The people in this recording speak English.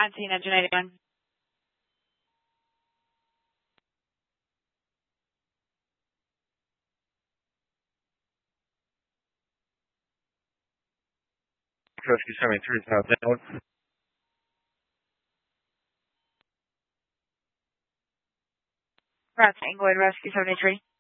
On scene, engine 81. Rescue 73 is now down. Route to Inglewood, Rescue 73.